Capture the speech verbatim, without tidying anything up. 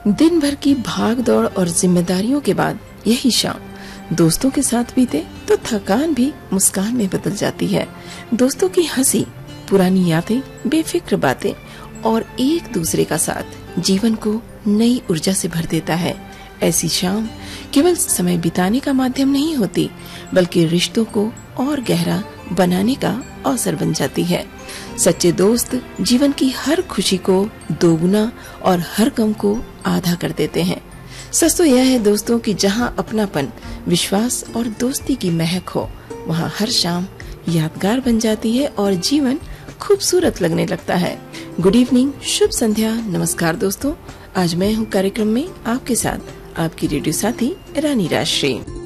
दिन भर की भाग दौड़ और जिम्मेदारियों के बाद यही शाम दोस्तों के साथ बीते तो थकान भी मुस्कान में बदल जाती है। दोस्तों की हंसी, पुरानी यादें, बेफिक्र बातें और एक दूसरे का साथ जीवन को नई ऊर्जा से भर देता है। ऐसी शाम केवल समय बिताने का माध्यम नहीं होती, बल्कि रिश्तों को और गहरा बनाने का अवसर बन जाती है। सच्चे दोस्त जीवन की हर खुशी को दोगुना और हर गम को आधा कर देते हैं। सच तो यह है दोस्तों कि जहाँ अपनापन, विश्वास और दोस्ती की महक हो, वहाँ हर शाम यादगार बन जाती है और जीवन खूबसूरत लगने लगता है। गुड इवनिंग, शुभ संध्या, नमस्कार दोस्तों। आज मैं हूँ कार्यक्रम में आपके साथ आपकी रेडियो साथी रानी राजश्री।